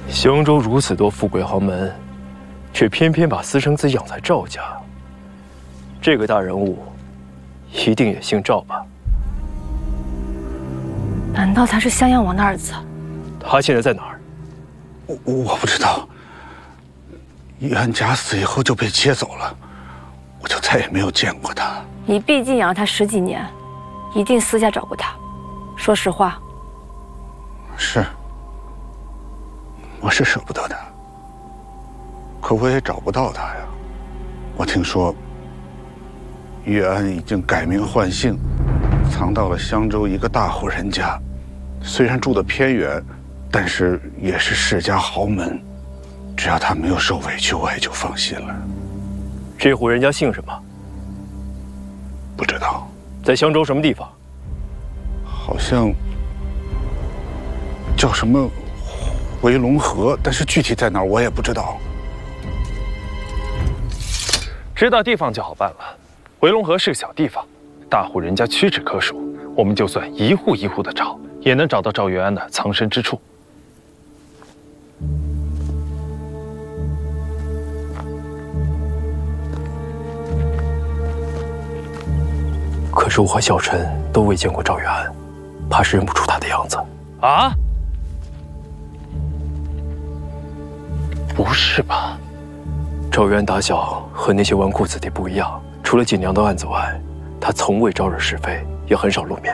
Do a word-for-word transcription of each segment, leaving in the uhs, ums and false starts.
襄州如此多富贵豪门，却偏偏把私生子养在赵家。这个大人物，一定也姓赵吧？ 难道他是襄阳王的儿子？ 他现在在哪儿？ 我我不知道。于安假死以后就被接走了，我就再也没有见过他。 你毕竟养了他十几年，一定私下找过他。说实话。 是。 我是舍不得他，可我也找不到他呀。我听说，于安已经改名换姓，藏到了襄州一个大户人家。虽然住得偏远，但是也是世家豪门。只要他没有受委屈，我也就放心了。 这户人家姓什么？ 不知道， 在襄州什么地方？ 好像叫什么？ 回龙河，但是具体在哪儿我也不知道。 知道地方就好办了。回龙河是个小地方，大户人家屈指可数。我们就算一户一户的找，也能找到赵元安的藏身之处。 可是我和小陈都未见过赵元安，怕是认不出他的样子。 啊？ 不是吧？ 赵元安打小和那些纨绔子弟不一样，除了锦娘的案子外，他从未招惹是非，也很少露面。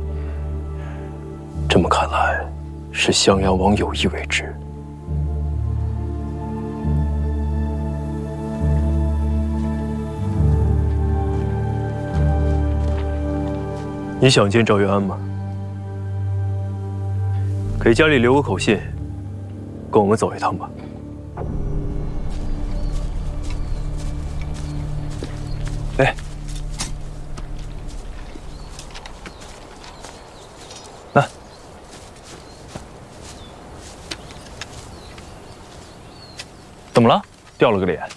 这么看来，是襄阳王有意为之。你想见赵元安吗？给家里留个口信，跟我们走一趟吧。 哎，那怎么了？掉了个脸？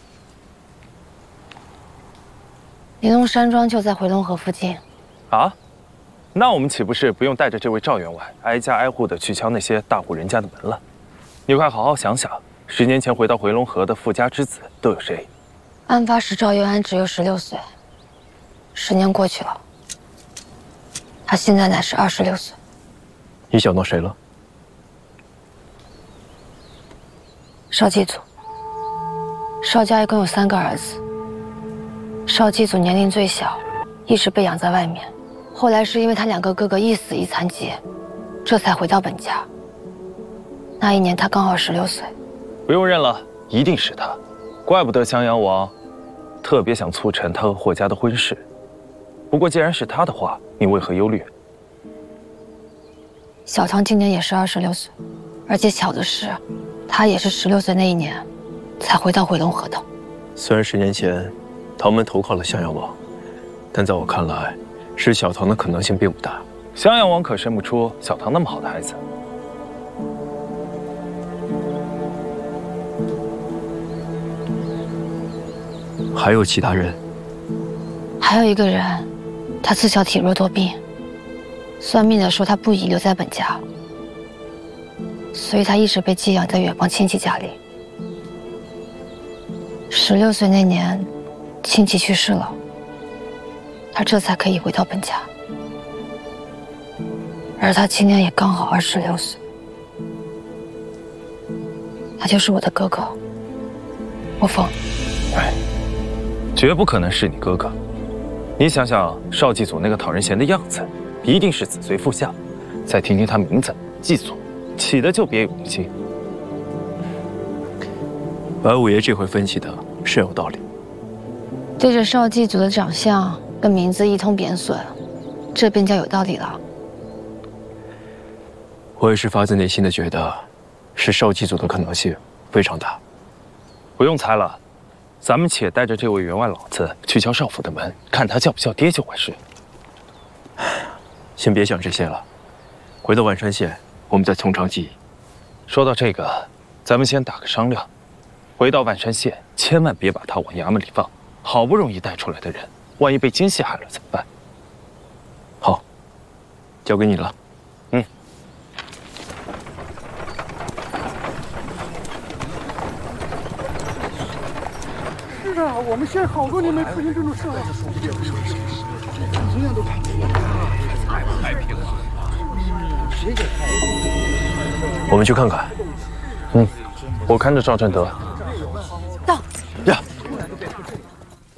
玲珑山庄就在回龙河附近。 啊？那我们岂不是不用带着这位赵员外挨家挨户的去敲那些大户人家的门了？你快好好想想，十年前回到回龙河的富家之子都有谁？ 案发时，赵元安只有十六岁。十年过去了，他现在乃是二十六岁。 你想到谁了？ 邵继祖。邵家一共有三个儿子。邵继祖年龄最小，一直被养在外面。后来是因为他两个哥哥一死一残疾，这才回到本家。那一年他刚好十六岁。 不用认了，一定是他。怪不得襄阳王 特别想促成他和霍家的婚事，不过既然是他的话，你为何忧虑？ 小唐今年也是二十六岁，而且巧的是，他也是十六岁那一年才回到回龙河的。 虽然十年前唐门投靠了襄阳王，但在我看来，是小唐的可能性并不大。 襄阳王可生不出小唐那么好的孩子。 还有其他人？ 还有一个人，他自小体弱多病，算命的说他不宜留在本家，所以他一直被寄养在远方亲戚家里。十六岁那年，亲戚去世了，他这才可以回到本家。而他今年也刚好二十六岁，他就是我的哥哥，莫风。 哎。 绝不可能是你哥哥，你想想邵继祖那个讨人嫌的样子，一定是子随父下。再听听他名字继祖，起的就别有用心。 白五爷这回分析的甚有道理。 对着邵继祖的长相跟名字一通贬损，这便叫有道理了。 我也是发自内心的觉得，是邵继祖的可能性非常大。 不用猜了。 咱们且带着这位员外老子去敲少府的门，看他叫不叫爹就完事。 先别想这些了，回到万山县，我们再从长计议。 说到这个，咱们先打个商量。回到万山县，千万别把他往衙门里放。好不容易带出来的人，万一被奸细害了怎么办？ 好，交给你了。 嗯。 的，我们县好多年没出现这种事了。同样都看见太太平了。 我们去看看。 嗯，我看着赵振德